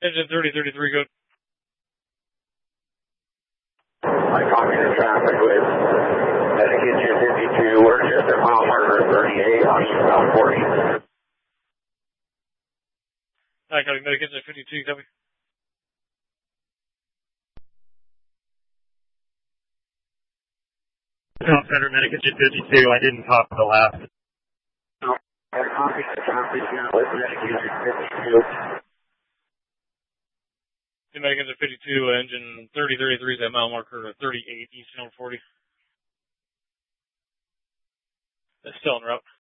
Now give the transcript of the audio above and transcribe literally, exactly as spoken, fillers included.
Engine thirty thirty-three, go. I copy the traffic with Medic Engine fifty-two. We're just at mile marker thirty-eight on eastbound forty. Hi, copy. Medic Engine fifty-two, copy. No, Center Medic Engine fifty-two. I didn't copy the last. No, I copy the traffic with Medic Engine fifty-two. Medic Engine fifty-two, engine thirty thirty-three is at mile marker thirty-eight, eastbound forty. That's still en route.